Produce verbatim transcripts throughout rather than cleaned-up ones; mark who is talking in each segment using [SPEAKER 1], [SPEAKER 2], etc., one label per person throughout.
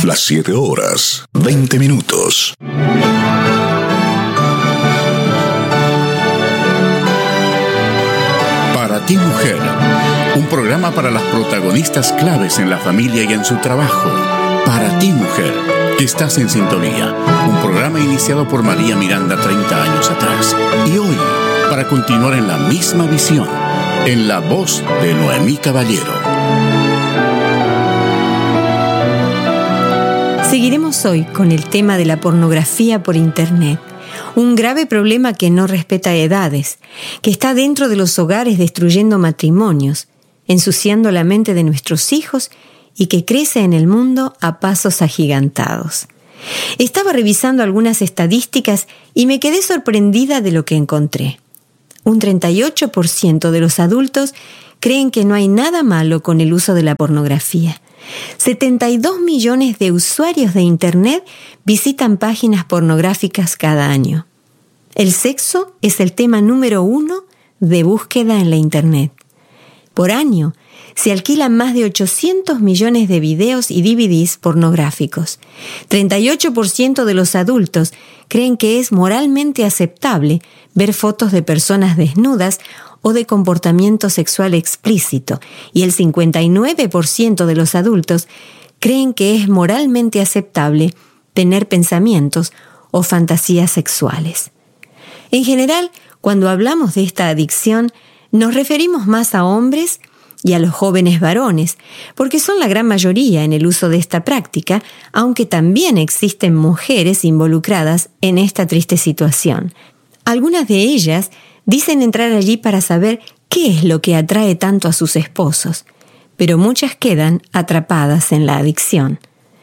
[SPEAKER 1] Las siete horas, veinte minutos. Para ti, mujer, un programa para las protagonistas claves en la familia y en su trabajo. Para ti, mujer, que estás en sintonía. Un programa iniciado por María Miranda treinta años atrás. Y hoy, para continuar en la misma visión, en la voz de Noemí Caballero.
[SPEAKER 2] Seguiremos hoy con el tema de la pornografía por Internet. Un grave problema que no respeta edades, que está dentro de los hogares destruyendo matrimonios, ensuciando la mente de nuestros hijos y que crece en el mundo a pasos agigantados. Estaba revisando algunas estadísticas y me quedé sorprendida de lo que encontré. Un treinta y ocho por ciento de los adultos creen que no hay nada malo con el uso de la pornografía. setenta y dos millones de usuarios de Internet visitan páginas pornográficas cada año. El sexo es el tema número uno de búsqueda en la Internet. Por año, se alquilan más de ochocientos millones de videos y D V Ds pornográficos. treinta y ocho por ciento de los adultos creen que es moralmente aceptable ver fotos de personas desnudas o de comportamiento sexual explícito, y el cincuenta y nueve por ciento de los adultos creen que es moralmente aceptable tener pensamientos o fantasías sexuales. En general, cuando hablamos de esta adicción, nos referimos más a hombres y a los jóvenes varones, porque son la gran mayoría en el uso de esta práctica, aunque también existen mujeres involucradas en esta triste situación. Algunas de ellas dicen entrar allí para saber qué es lo que atrae tanto a sus esposos, pero muchas quedan atrapadas en la adicción.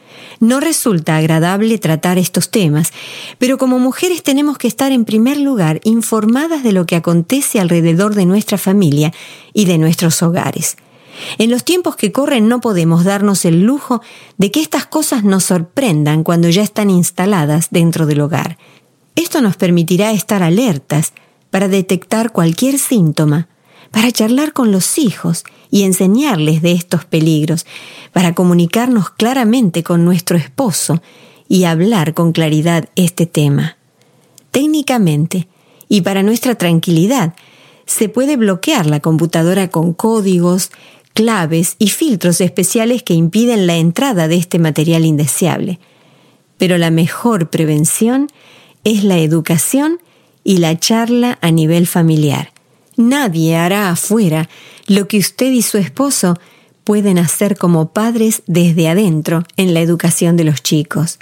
[SPEAKER 2] No resulta agradable tratar estos temas, pero como mujeres tenemos que estar en primer lugar informadas de lo que acontece alrededor de nuestra familia y de nuestros hogares. En los tiempos que corren no podemos darnos el lujo de que estas cosas nos sorprendan cuando ya están instaladas dentro del hogar. Esto nos permitirá estar alertas para detectar cualquier síntoma, para charlar con los hijos y enseñarles de estos peligros, para comunicarnos claramente con nuestro esposo y hablar con claridad este tema. Técnicamente, y para nuestra tranquilidad, se puede bloquear la computadora con códigos, claves y filtros especiales que impiden la entrada de este material indeseable. Pero la mejor prevención es la educación y la charla a nivel familiar. Nadie hará afuera lo que usted y su esposo pueden hacer como padres desde adentro en la educación de los chicos.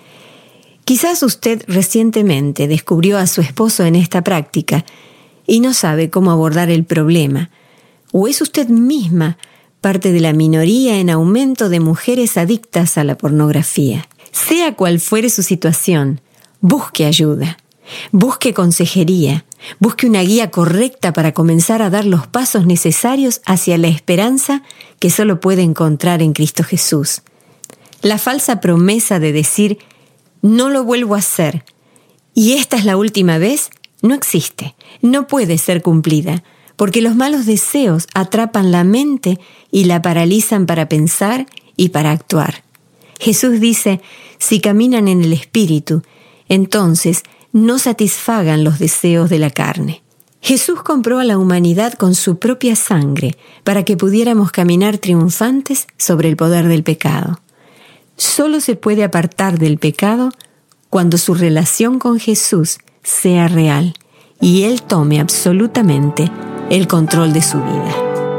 [SPEAKER 2] Quizás usted recientemente descubrió a su esposo en esta práctica y no sabe cómo abordar el problema. ¿O es usted misma parte de la minoría en aumento de mujeres adictas a la pornografía? Sea cual fuere su situación, busque ayuda. Busque consejería, busque una guía correcta para comenzar a dar los pasos necesarios hacia la esperanza que solo puede encontrar en Cristo Jesús. La falsa promesa de decir, no lo vuelvo a hacer, y esta es la última vez, no existe, no puede ser cumplida, porque los malos deseos atrapan la mente y la paralizan para pensar y para actuar. Jesús dice, si caminan en el Espíritu, entonces no satisfagan los deseos de la carne. Jesús compró a la humanidad con su propia sangre para que pudiéramos caminar triunfantes sobre el poder del pecado. Solo se puede apartar del pecado cuando su relación con Jesús sea real y Él tome absolutamente el control de su vida.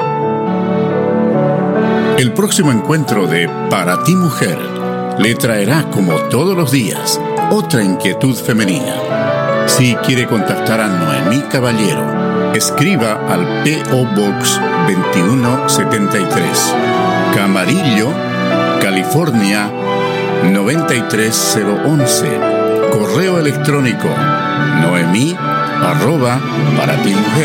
[SPEAKER 1] El próximo encuentro de Para ti, mujer le traerá, como todos los días, otra inquietud femenina. Si quiere contactar a Noemí Caballero, escriba al P O Box veintiuno setenta y tres, Camarillo, California noventa y tres cero once. Correo electrónico noemí arroba para ti mujer